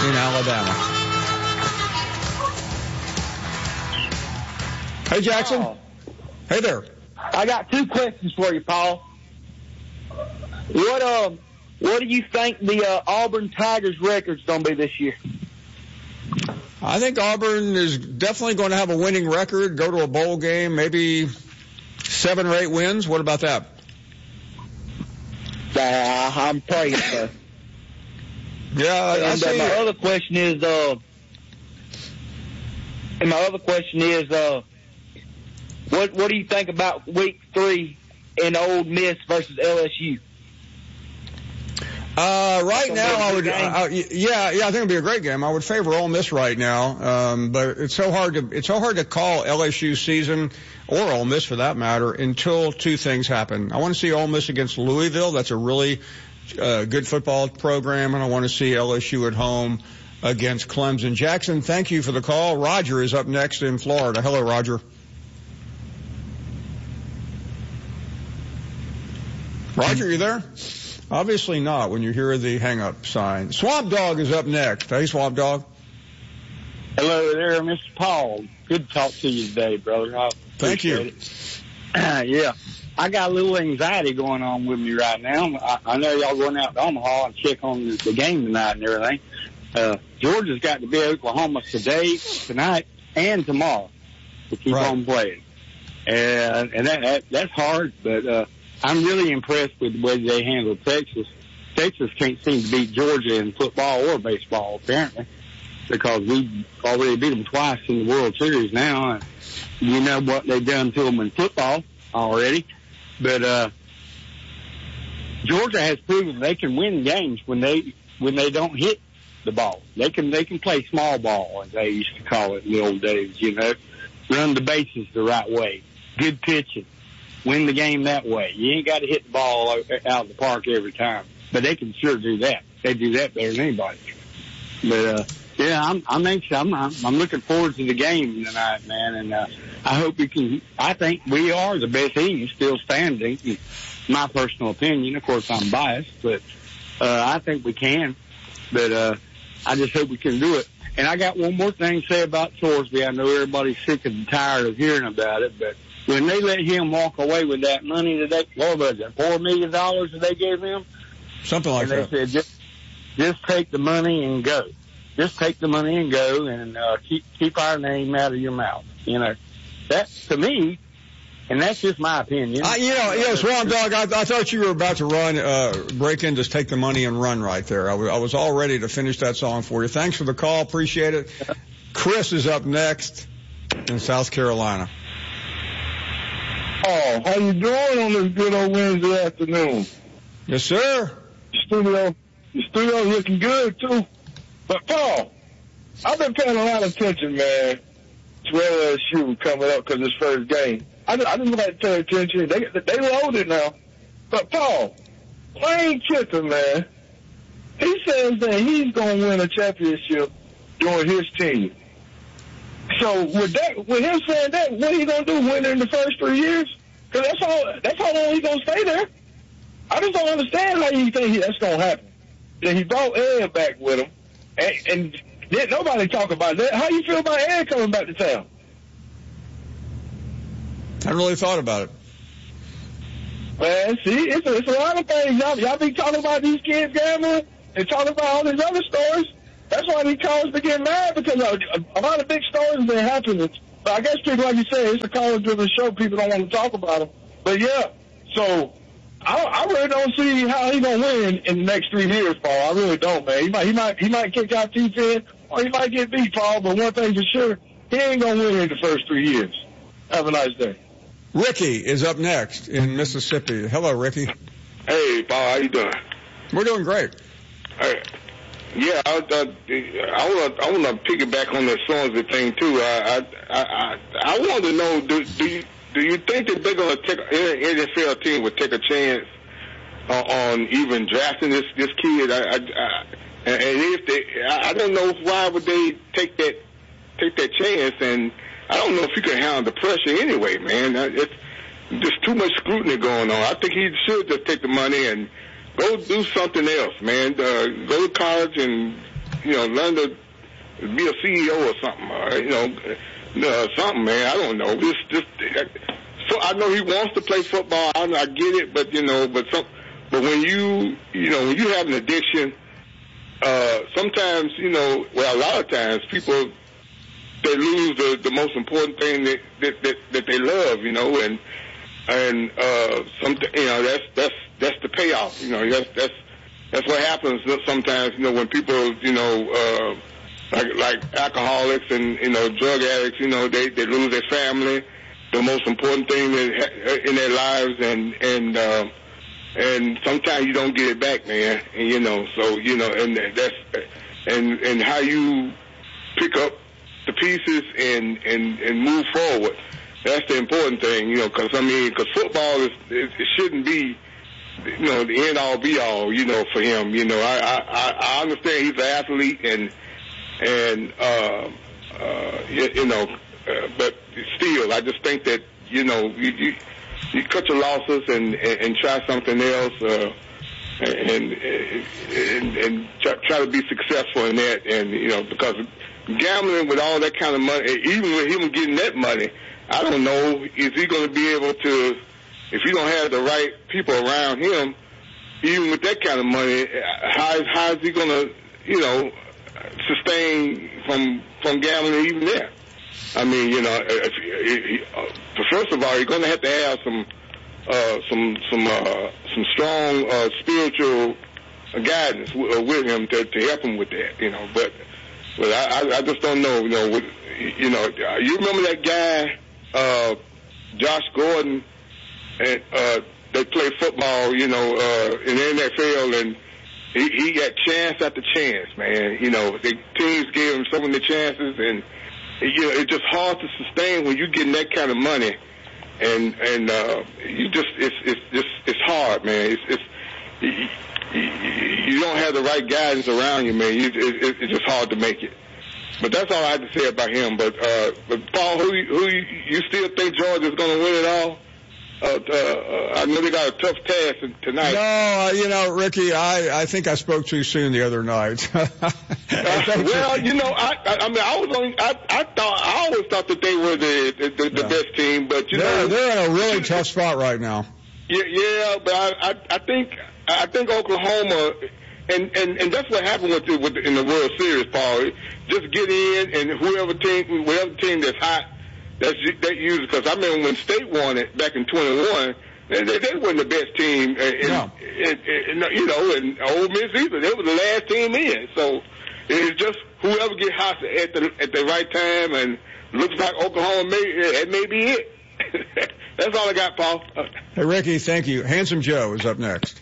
in Alabama. Hey, Jackson. Paul. Hey there. I got 2 questions for you, Paul. What do you think the Auburn Tigers record's going to be this year? I think Auburn is definitely going to have a winning record, go to a bowl game, maybe 7 or 8 wins. What about that? I'm praying so. Yeah, and my other question is, what do you think about week 3 in Ole Miss versus LSU? Right now, I would, I think it'd be a great game. I would favor Ole Miss right now, but it's so hard to call LSU's season, or Ole Miss for that matter, until 2 things happen. I want to see Ole Miss against Louisville. That's a really good football program, and I want to see LSU at home against Clemson. Jackson, thank you for the call. Roger is up next in Florida. Hello, Roger. Roger, you there? Obviously not when you hear the hang-up sign. Swamp Dog is up next. Hey, Swamp Dog. Hello there, Mr. Paul. Good to talk to you today, brother. Thank you. Yeah, I got a little anxiety going on with me right now. I know y'all going out to Omaha and check on the game tonight and everything. Georgia's got to be Oklahoma today, tonight, and tomorrow to keep on playing. And that's hard, but I'm really impressed with the way they handle Texas. Texas can't seem to beat Georgia in football or baseball, apparently, because we already beat them twice in the World Series now. And you know what they've done to them in football already. But Georgia has proven they can win games when they don't hit the ball. They can play small ball, as they used to call it in the old days, you know. Run the bases the right way. Good pitching. Win the game that way. You ain't got to hit the ball out of the park every time. But they can sure do that. They do that better than anybody. But, yeah, I'm anxious. I'm looking forward to the game tonight, man. And, I hope we can, I think we are the best team still standing. In my personal opinion. Of course, I'm biased, but, I think we can. But, I just hope we can do it. And I got one more thing to say about Thorsby. I know everybody's sick and tired of hearing about it, but when they let him walk away with that money that what was it, $4 million that they gave him? Something like that. And they said, just take the money and go. Just take the money and go, and keep our name out of your mouth. You know, that to me, and that's just my opinion. Swamp Dog, I thought you were about to break in, just take the money and run right there. I was all ready to finish that song for you. Thanks for the call. Appreciate it. Chris is up next in South Carolina. Oh, how you doing on this good old Wednesday afternoon? Yes, sir. The studio looking good, too. But, Paul, I've been paying a lot of attention, man, to LSU coming up because this first game. I didn't like to pay attention. They loaded now. But, Paul, Lane Kiffin, man, he says that he's going to win a championship during his team. So with him saying that, what are you going to do, win in the first 3 years? Because that's how long he's going to stay there. I just don't understand how you think that's going to happen. Then he brought Ed back with him, and didn't nobody talk about that. How you feel about Ed coming back to town? I haven't really thought about it. Man, see, it's a lot of things. Y'all be talking about these kids gambling and talking about all these other stories. That's why these callers be getting mad, because a lot of big stories been happening. But I guess people, like you say, it's a caller-driven show. People don't want to talk about them. But, yeah, so I really don't see how he's going to win in the next 3 years, Paul. I really don't, man. He might kick out T10, or he might get beat, Paul. But one thing for sure, he ain't going to win in the first 3 years. Have a nice day. Ricky is up next in Mississippi. Hello, Ricky. Hey, Paul, how you doing? We're doing great. Hey. Yeah, I want to piggyback on the Swansea thing too. I want to know, do you think that they're going to take an NFL team would take a chance on even drafting this kid? And if they, I don't know why would they take that chance, and I don't know if he can handle the pressure anyway, man. It's just too much scrutiny going on. I think he should just take the money and go do something else, man. Go to college and, learn to be a CEO or something, something, man. I don't know. So I know he wants to play football. I get it, but but when you have an addiction, sometimes, a lot of times people, they lose the most important thing that they love, and that's the payoff, that's what happens sometimes, when people, like alcoholics and, drug addicts, they lose their family, the most important thing in their lives, and sometimes you don't get it back, man, and, so, and how you pick up the pieces and move forward. That's the important thing, because football it shouldn't be, the end all be all, for him. I understand he's an athlete but still, I just think that, you cut your losses and try something else, and try to be successful in that, and, because gambling with all that kind of money, even with him getting that money, I don't know, is he going to be able to, if he don't have the right people around him, even with that kind of money, how is he going to, sustain from gambling even there? I mean, first of all, you're going to have some strong spiritual guidance with him to help him with that, but I just don't know, you remember that guy, Josh Gordon, and they played football, in the NFL, and he got chance after chance, man. The teams gave him so many chances, and it's just hard to sustain when you're getting that kind of money, and it's hard, man. You don't have the right guidance around you, man. It's just hard to make it. But that's all I have to say about him. But Paul, who you still think Georgia's going to win it all? I know they got a tough task tonight. No, Ricky, I think I spoke too soon the other night. I always thought that they were the best team, but they're in a really tough spot right now. Yeah, but I think Oklahoma, and that's what happened in the World Series, Paul. Just get in, and whatever team that's hot, that uses, because I remember when State won it back in 21, they weren't the best team, and Ole Miss either. They were the last team in. So it's just whoever gets hot at the right time, and looks like Oklahoma may be it. That's all I got, Paul. Hey, Ricky, thank you. Handsome Joe is up next.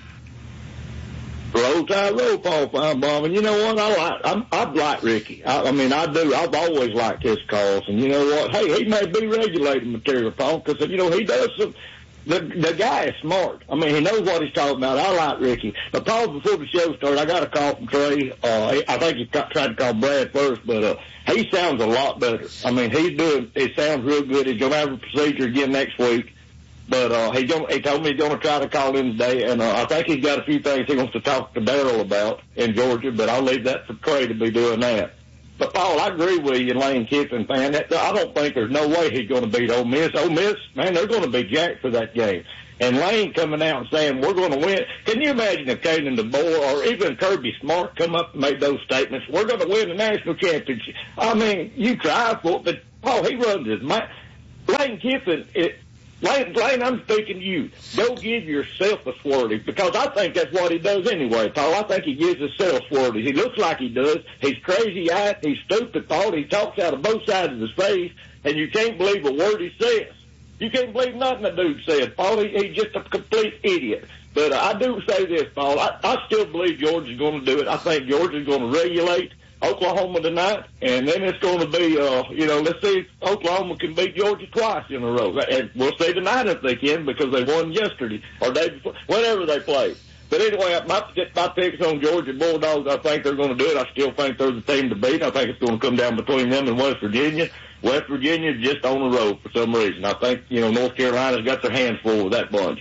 Roll Tide, roll, Paul Feinbaum. And you know what? I like Ricky. I do. I've always liked his calls. And you know what? Hey, he may be regulating material, Paul, because, he does some. The guy is smart. He knows what he's talking about. I like Ricky. But, Paul, before the show started, I got a call from Trey. I think he tried to call Brad first, but he sounds a lot better. It sounds real good. He's going to have a procedure again next week. But he told me he's going to try to call in today, and I think he's got a few things he wants to talk to Darryl about in Georgia, but I'll leave that for Trey to be doing that. But, Paul, I agree with you, Lane Kiffin, fan. I don't think there's no way he's going to beat Ole Miss. Ole Miss, man, they're going to be jacked for that game. And Lane coming out and saying, we're going to win. Can you imagine if Caden DeBoer or even Kirby Smart come up and make those statements? We're going to win the national championship. You try for it, but, Paul, he runs his mind. Lane Kiffin, Lane, I'm speaking to you. Go give yourself a swirly, because I think that's what he does anyway, Paul. I think he gives himself swirlies. He looks like he does. He's crazy-eyed. He's stupid, Paul. He talks out of both sides of his face, and you can't believe a word he says. You can't believe nothing the dude says, Paul. He's just a complete idiot. But I do say this, Paul. I still believe Georgia's going to do it. I think Georgia's going to regulate Oklahoma tonight, and then it's going to be, let's see if Oklahoma can beat Georgia twice in a row. And we'll see tonight if they can, because they won yesterday or day before, whenever they played. But anyway, my pick's on Georgia Bulldogs. I think they're going to do it. I still think they're the team to beat. I think it's going to come down between them and West Virginia. West Virginia's just on the road for some reason. I think, North Carolina's got their hands full with that bunch.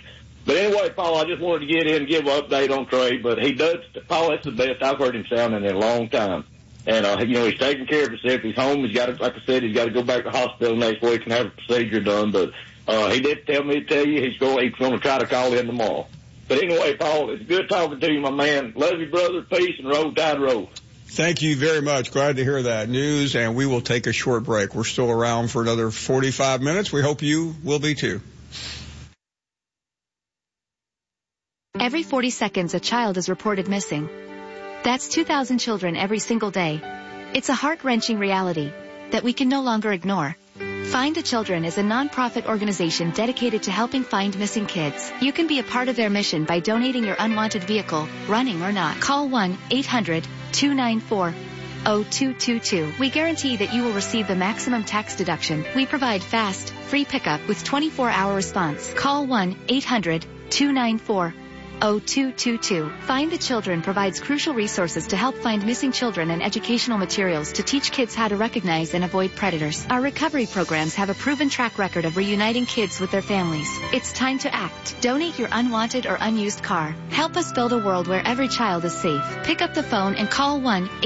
But anyway, Paul, I just wanted to get in and give an update on Trey. But he does, Paul, that's the best I've heard him sounding in a long time. And, he's taking care of himself. He's home. He's got to, like I said, he's got to go back to the hospital next week and have a procedure done. But he did tell me to tell you he's going to try to call in tomorrow. But anyway, Paul, it's good talking to you, my man. Love you, brother. Peace and roll tide roll. Thank you very much. Glad to hear that news, and we will take a short break. We're still around for another 45 minutes. We hope you will be too. Every 40 seconds, a child is reported missing. That's 2,000 children every single day. It's a heart-wrenching reality that we can no longer ignore. Find the Children is a non-profit organization dedicated to helping find missing kids. You can be a part of their mission by donating your unwanted vehicle, running or not. Call 1-800-294-0222. We guarantee that you will receive the maximum tax deduction. We provide fast, free pickup with 24-hour response. Call 1-800-294-0222. Find the Children provides crucial resources to help find missing children and educational materials to teach kids how to recognize and avoid predators. Our recovery programs have a proven track record of reuniting kids with their families. It's time to act. Donate your unwanted or unused car. Help us build a world where every child is safe. Pick up the phone and call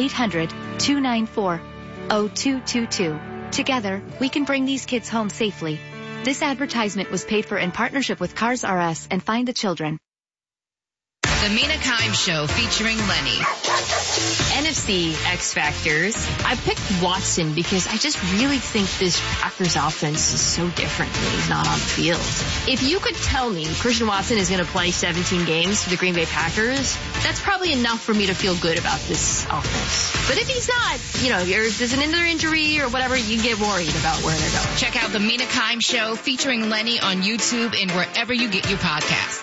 1-800-294-0222. Together, we can bring these kids home safely. This advertisement was paid for in partnership with Cars R Us and Find the Children. The Mina Kimes Show featuring Lenny. NFC X Factors. I picked Watson because I just really think this Packers offense is so different when he's not on the field. If you could tell me Christian Watson is going to play 17 games for the Green Bay Packers, that's probably enough for me to feel good about this offense. But if he's not, if there's another injury or whatever, you get worried about where they're going. Check out The Mina Kimes Show featuring Lenny on YouTube and wherever you get your podcasts.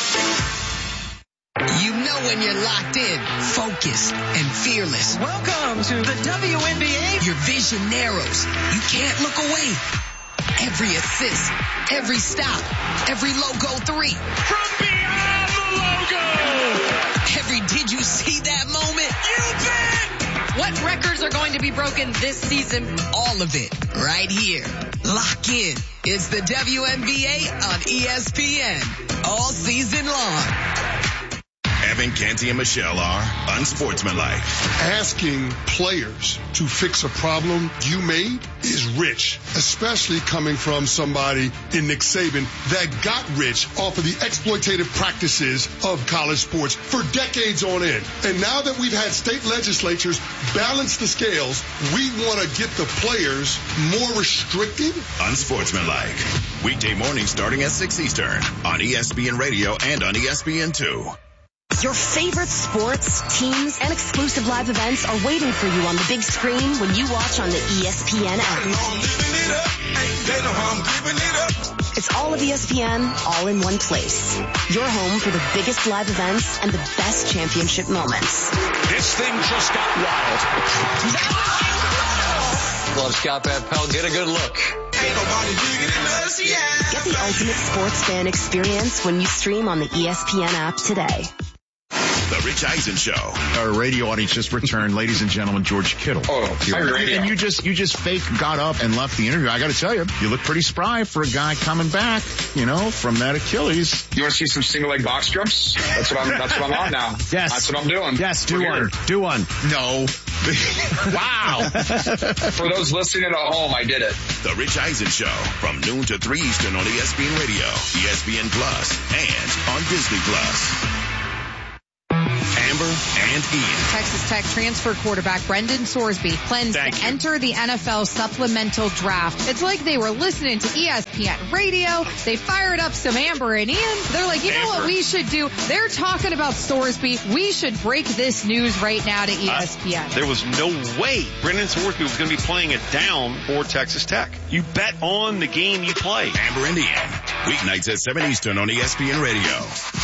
You know when you're locked in, focused, and fearless. Welcome to the WNBA. Your vision narrows. You can't look away. Every assist, every stop, every logo three. From beyond the logo. Every did you see that moment? You bet. What records are going to be broken this season? All of it right here. Lock in. It's the WNBA on ESPN. All season long. Evan, Canty, and Michelle are unsportsmanlike. Asking players to fix a problem you made is rich, especially coming from somebody in Nick Saban that got rich off of the exploitative practices of college sports for decades on end. And now that we've had state legislatures balance the scales, we want to get the players more restricted. Unsportsmanlike. Weekday mornings starting at 6 Eastern on ESPN Radio and on ESPN2. Your favorite sports, teams, and exclusive live events are waiting for you on the big screen when you watch on the ESPN app. It's all of ESPN, all in one place. Your home for the biggest live events and the best championship moments. This thing just got wild. Love Scott Van Pelt. Get a good look. Ain't nobody bigger than us, yeah. Get the ultimate sports fan experience when you stream on the ESPN app today. The Rich Eisen Show. Our radio audience just returned, ladies and gentlemen, George Kittle. Oh, and you just fake got up and left the interview. I got to tell you, you look pretty spry for a guy coming back, from that Achilles. You want to see some single leg box jumps? That's what I'm on now. Yes. That's what I'm doing. Yes, do one. No. Wow. For those listening at home, I did it. The Rich Eisen Show from noon to 3 Eastern on ESPN Radio, ESPN Plus, and on Disney Plus. Amber and Ian. Texas Tech transfer quarterback Brendan Sorsby plans to enter the NFL supplemental draft. It's like they were listening to ESPN radio. They fired up some Amber and Ian. They're like, you know what we should do? They're talking about Sorsby. We should break this news right now to ESPN. There was no way Brendan Sorsby was going to be playing it down for Texas Tech. You bet on the game you play. Amber and Ian. Weeknights at 7 Eastern on ESPN Radio.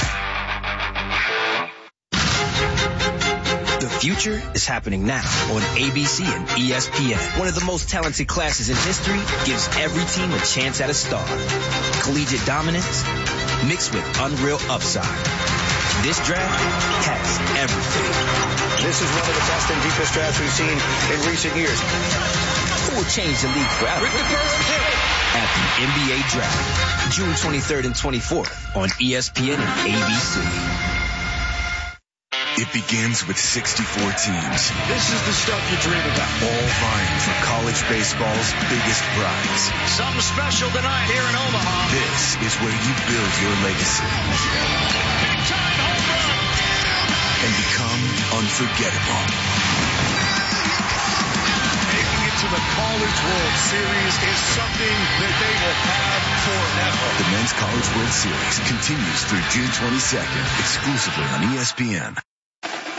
The future is happening now on ABC and ESPN. One of the most talented classes in history gives every team a chance at a star. Collegiate dominance mixed with unreal upside. This draft has everything. This is one of the best and deepest drafts we've seen in recent years. Who will change the league forever? With the first pick at the NBA Draft, June 23rd and 24th on ESPN and ABC. It begins with 64 teams. This is the stuff you dream about. All vying for college baseball's biggest prize. Something special tonight here in Omaha. This is where you build your legacy. Big time home run. And become unforgettable. Making it to the College World Series is something that they will have forever. The Men's College World Series continues through June 22nd, exclusively on ESPN.